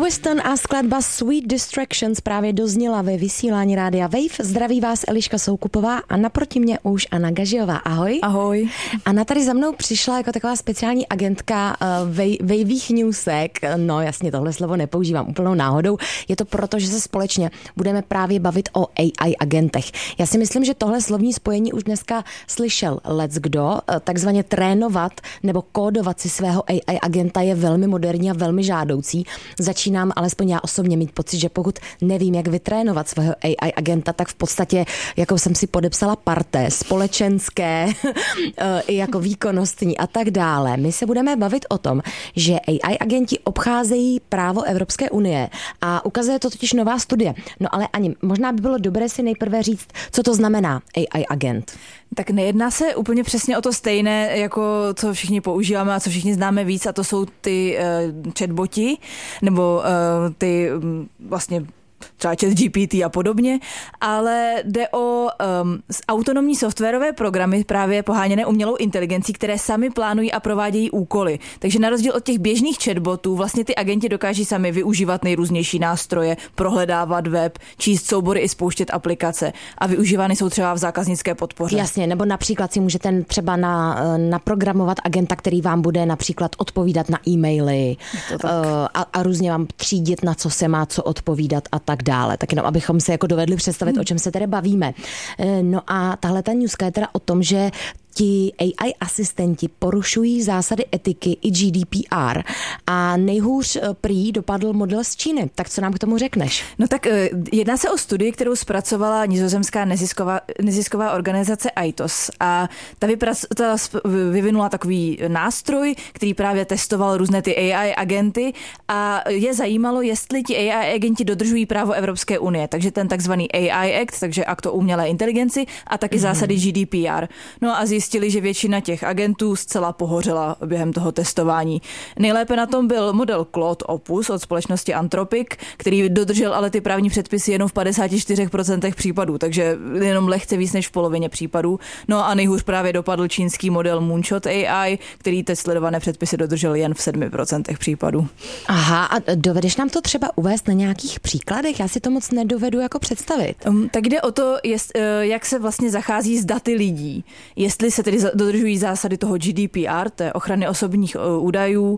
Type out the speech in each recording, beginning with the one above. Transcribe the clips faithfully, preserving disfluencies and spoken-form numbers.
Weston a skladba Sweet Distractions právě dozněla ve vysílání Rádia Wave. Zdraví vás Eliška Soukupová a naproti mě už Anna Gažiová. Ahoj. Ahoj. Anna tady za mnou přišla jako taková speciální agentka uh, Wavých newsek. No jasně, tohle slovo nepoužívám úplnou náhodou. Je to proto, že se společně budeme právě bavit o A I agentech. Já si myslím, že tohle slovní spojení už dneska slyšel leckdo. Takzvaně trénovat nebo kódovat si svého A I agenta je velmi moderní a velmi žádoucí. Začínám alespoň já osobně mít pocit, že pokud nevím, jak vytrénovat svého A I agenta, tak v podstatě, jako jsem si podepsala parté, společenské, i jako výkonnostní a tak dále. My se budeme bavit o tom, že A I agenti obcházejí právo Evropské unie a ukazuje to totiž nová studie. No ale ani možná by bylo dobré si nejprve říct, co to znamená A I agent. Tak nejedná se úplně přesně o to stejné, jako co všichni používáme a co všichni známe víc, a to jsou ty uh, chatboti, nebo uh, ty um, vlastně třeba ChatGPT a podobně, ale jde o um, autonomní softwarové programy právě poháněné umělou inteligencí, které sami plánují a provádějí úkoly. Takže na rozdíl od těch běžných chatbotů vlastně ty agenti dokáží sami využívat nejrůznější nástroje, prohledávat web, číst soubory i spouštět aplikace a využívány jsou třeba v zákaznické podpoře. Jasně, nebo například si můžete třeba na, naprogramovat agenta, který vám bude například odpovídat na e-maily a, a různě vám třídit, na co se má co odpovídat a tak dále. Tak jenom, abychom se jako dovedli představit, hmm. o čem se tedy bavíme. No a tahle ta newska je teda o tom, že ti A I asistenti porušují zásady etiky i G D P R a nejhůř prý dopadl model z Číny. Tak co nám k tomu řekneš? No tak jedná se o studii, kterou zpracovala nizozemská nezisková, nezisková organizace I T O S a ta, vyprac, ta vyvinula takový nástroj, který právě testoval různé ty A I agenty a je zajímalo, jestli ti A I agenti dodržují právo Evropské unie, takže ten takzvaný A I Act, takže akt o umělé inteligenci a taky mm-hmm. zásady G D P R. No a zjistili, že většina těch agentů zcela pohořela během toho testování. Nejlépe na tom byl model Claude Opus od společnosti Anthropic, který dodržel ale ty právní předpisy jenom v padesát čtyři procent případů, takže jenom lehce víc než v polovině případů. No a nejhůř právě dopadl čínský model Moonshot A I, který teď sledované předpisy dodržel jen v sedmi procentech případů. Aha, a dovedeš nám to třeba uvést na nějakých příkladech? Já si to moc nedovedu jako představit. Um, tak jde o to, jest, jak se vlastně zachází s daty lidí. Jestli se tedy dodržují zásady toho G D P R, té ochrany osobních údajů,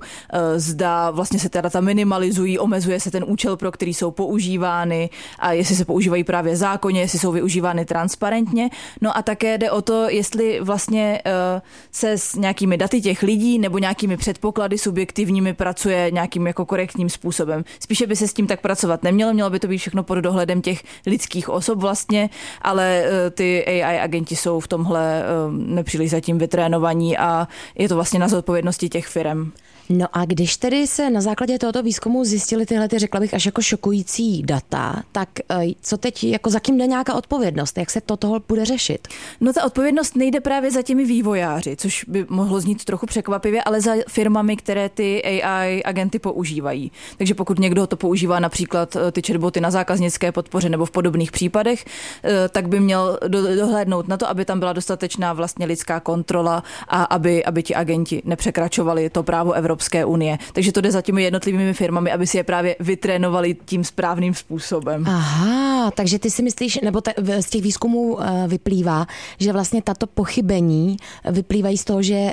zda vlastně se ta data minimalizují, omezuje se ten účel, pro který jsou používány a jestli se používají právě zákonně, jestli jsou využívány transparentně. No a také jde o to, jestli vlastně se s nějakými daty těch lidí nebo nějakými předpoklady subjektivními pracuje nějakým jako korektním způsobem. Spíše by se s tím tak pracovat nemělo, mělo by to být všechno pod dohledem těch lidských osob vlastně, ale ty A I agenti jsou v tomhle nepříliš zatím vytrénovaní a je to vlastně na zodpovědnosti těch firem. No a když tedy se na základě tohoto výzkumu zjistili tyhle, ty, řekla bych, až jako šokující data, tak co teď, jako za kým jde nějaká odpovědnost? Jak se to toho bude řešit? No ta odpovědnost nejde právě za těmi vývojáři, což by mohlo znít trochu překvapivě, ale za firmami, které ty A I agenty používají. Takže pokud někdo to používá například ty chatboty na zákaznické podpoře nebo v podobných případech, tak by měl dohlédnout na to, aby tam byla dostatečná vlastně lidská kontrola a aby, aby ti agenti nepřekračovali to právo Evropské Evropské unie. Takže to jde za těmi jednotlivými firmami, aby si je právě vytrénovali tím správným způsobem. Aha, takže ty si myslíš, nebo te, z těch výzkumů vyplývá, že vlastně tato pochybení vyplývají z toho, že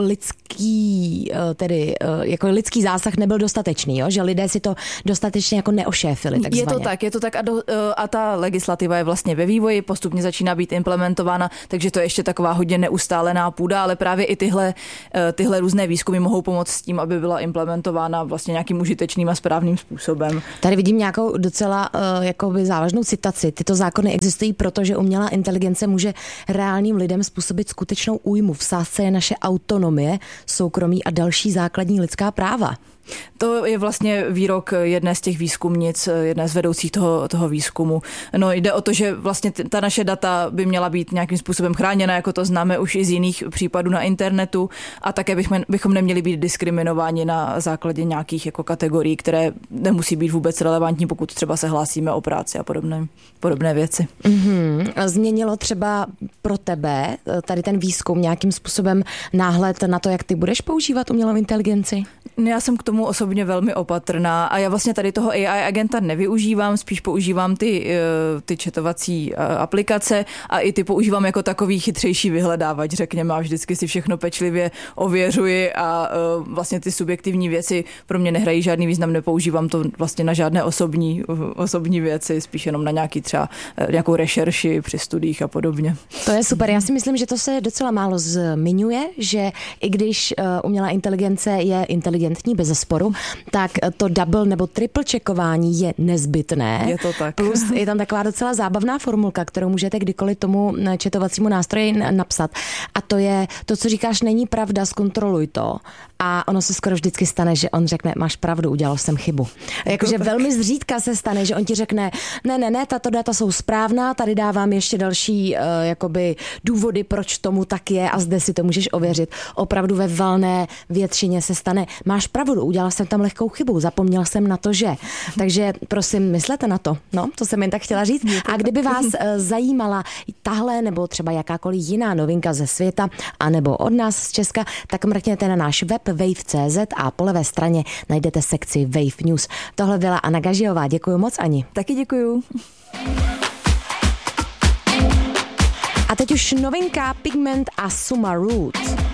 lidský, tedy jako lidský zásah nebyl dostatečný, jo? Že lidé si to dostatečně jako neošéfili, takzvaně. Je to tak, je to tak a, do, a ta legislativa je vlastně ve vývoji, postupně začíná být implementována, takže to je ještě taková hodně neustálená půda, ale právě i tyhle, tyhle různé výzkumy mohou pomoct s tím, aby byla implementována vlastně nějakým užitečným a správným způsobem. Tady vidím nějakou docela uh, jakoby závažnou citaci. Tyto zákony existují proto, že umělá inteligence může reálným lidem způsobit skutečnou újmu. V sázce je naše autonomie, soukromí a další základní lidská práva. To je vlastně výrok jedné z těch výzkumnic, jedné z vedoucích toho, toho výzkumu. No jde o to, že vlastně ta naše data by měla být nějakým způsobem chráněna, jako to známe už i z jiných případů na internetu a také bychom, bychom neměli být diskriminováni na základě nějakých jako kategorií, které nemusí být vůbec relevantní, pokud třeba se hlásíme o práci a podobné, podobné věci. Mm-hmm. Změnilo třeba pro tebe tady ten výzkum nějakým způsobem náhled na to, jak ty budeš používat umělou inteligenci? Já jsem k tomu osobně velmi opatrná a já vlastně tady toho A I agenta nevyužívám, spíš používám ty, ty chatovací aplikace a i ty používám jako takový chytřejší vyhledávač, řekněme, a vždycky si všechno pečlivě ověřuji a vlastně ty subjektivní věci pro mě nehrají žádný význam, nepoužívám to vlastně na žádné osobní, osobní věci, spíš jenom na nějaký třeba nějakou rešerši při studiích a podobně. To je super, já si myslím, že to se docela málo zmiňuje, že i když umělá inteligence je inteligentní bez zesporu, tak to double nebo triple checkování je nezbytné. Je to tak. Plus je tam taková docela zábavná formulka, kterou můžete kdykoliv tomu chatovacímu nástroji napsat. A to je, to, co říkáš, není pravda, zkontroluj to. A ono se skoro vždycky stane, že on řekne, máš pravdu, udělal jsem chybu. Jakože velmi zřídka se stane, že on ti řekne, ne, ne, ne, tato data jsou správná, tady dávám ještě další uh, jakoby důvody, proč tomu tak je a zde si to můžeš ověřit. Opravdu ve valné většině se stane, máš pravdu, udělal jsem tam lehkou chybu, zapomněl jsem na to, že. Takže prosím, myslete na to. No, to jsem jen tak chtěla říct. A kdyby vás uh, zajímala tahle nebo třeba jakákoliv jiná novinka ze světa, anebo od nás z Česka, tak mrkněte na náš web wave tečka cé zet a po levé straně najdete sekci Wave News. Tohle byla Anna Gažijová. Děkuji moc, Ani. Taky děkuju. A teď už novinka Pigment a Summa Root.